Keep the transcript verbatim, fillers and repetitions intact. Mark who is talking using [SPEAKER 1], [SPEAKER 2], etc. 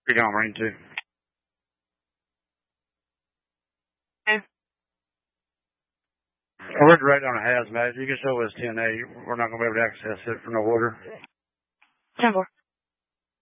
[SPEAKER 1] You're going Marine two.
[SPEAKER 2] Okay.
[SPEAKER 1] We're right on a hazmat. You can show us ten A. We're not going to be able to access it for no water.
[SPEAKER 2] ten four.